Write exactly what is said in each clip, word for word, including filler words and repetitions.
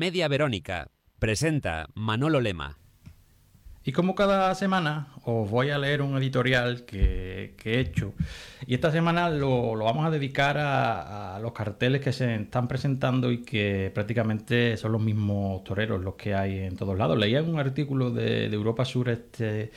Media Verónica. Presenta Manolo Lema. Y como cada semana os voy a leer un editorial que, que he hecho. Y esta semana lo, lo vamos a dedicar a, a los carteles que se están presentando y que prácticamente son los mismos toreros los que hay en todos lados. Leía un artículo de, de Europa Sur este,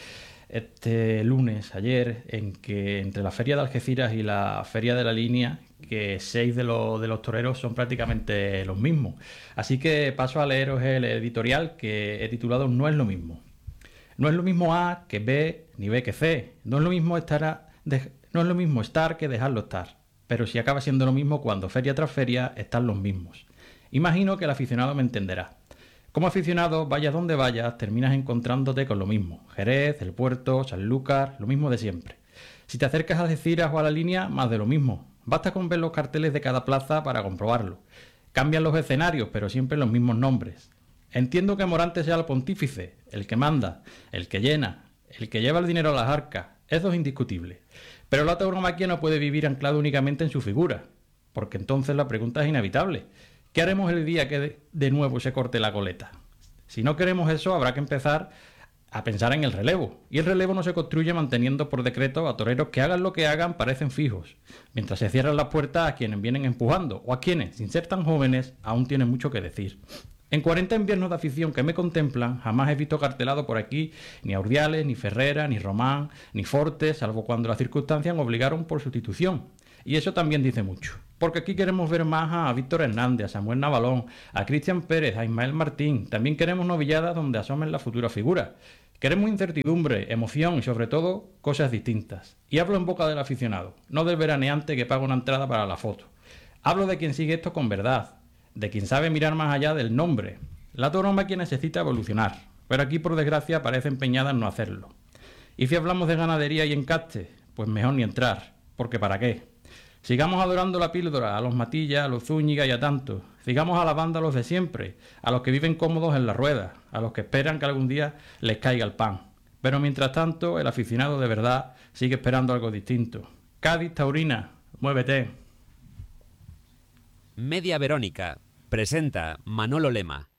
este lunes, ayer, en que entre la Feria de Algeciras y la Feria de la Línea, que seis de los, de los toreros son prácticamente los mismos. Así que paso a leeros el editorial que he titulado No es lo mismo. No es lo mismo A que B, ni B que C. No es lo mismo estar a de, no es lo mismo estar que dejarlo estar. Pero si acaba siendo lo mismo cuando feria tras feria están los mismos. Imagino que el aficionado me entenderá. Como aficionado, vayas donde vayas, terminas encontrándote con lo mismo. Jerez, El Puerto, Sanlúcar, lo mismo de siempre. Si te acercas a Algeciras o a la Línea, más de lo mismo. Basta con ver los carteles de cada plaza para comprobarlo. Cambian los escenarios, pero siempre los mismos nombres. Entiendo que Morante sea el pontífice, el que manda, el que llena, el que lleva el dinero a las arcas. Eso es indiscutible. Pero la tauromaquia no puede vivir anclado únicamente en su figura, porque entonces la pregunta es inevitable. ¿Qué haremos el día que de nuevo se corte la coleta? Si no queremos eso, habrá que empezar a pensar en el relevo. Y el relevo no se construye manteniendo por decreto a toreros que hagan lo que hagan parecen fijos, mientras se cierran las puertas a quienes vienen empujando, o a quienes, sin ser tan jóvenes, aún tienen mucho que decir. En cuarenta inviernos de afición que me contemplan, jamás he visto cartelado por aquí ni a Urdiales, ni Ferrera, ni Román, ni Fortes, salvo cuando las circunstancias me obligaron por sustitución. Y eso también dice mucho, porque aquí queremos ver más a Víctor Hernández, a Samuel Navalón, a Cristian Pérez, a Ismael Martín. También queremos novilladas donde asomen las futuras figuras. Queremos incertidumbre, emoción y sobre todo cosas distintas. Y hablo en boca del aficionado, no del veraneante que paga una entrada para la foto. Hablo de quien sigue esto con verdad, de quien sabe mirar más allá del nombre. La tauromaquia necesita evolucionar, pero aquí por desgracia parece empeñada en no hacerlo. Y si hablamos de ganadería y encaste, pues mejor ni entrar, porque ¿para qué? Sigamos adorando la píldora, a los Matilla, a los Zúñiga y a tantos. Sigamos alabando a los de siempre, a los que viven cómodos en la rueda, a los que esperan que algún día les caiga el pan. Pero mientras tanto, el aficionado de verdad sigue esperando algo distinto. Cádiz Taurina, muévete. Media Verónica. Presenta Manolo Lema.